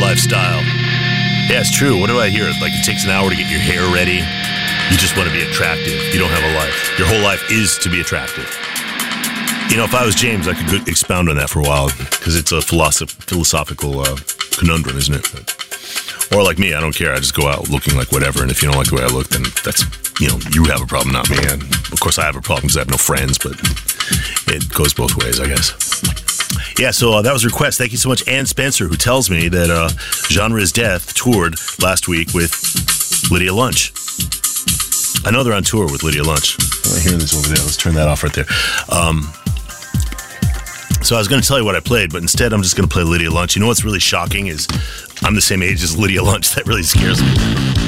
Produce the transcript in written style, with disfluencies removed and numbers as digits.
lifestyle. Yeah, it's true. What do I hear? Like, it takes an hour to get your hair ready. You just want to be attractive. You don't have a life. Your whole life is to be attractive. You know, if I was James, I could expound on that for a while, because it's a philosophical conundrum, isn't it? Or like me, I don't care. I just go out looking like whatever, and if you don't like the way I look, then that's, you know, you have a problem, not me. And of course, I have a problem because I have no friends, but it goes both ways, I guess. Yeah, so that was a request. Thank you so much, Ann Spencer, who tells me that Genre is Death toured last week with Lydia Lunch. I know they're on tour with Lydia Lunch. I hear this over there. Let's turn that off right there. So I was going to tell you what I played, but instead I'm just going to play Lydia Lunch. You know what's really shocking is I'm the same age as Lydia Lunch. That really scares me.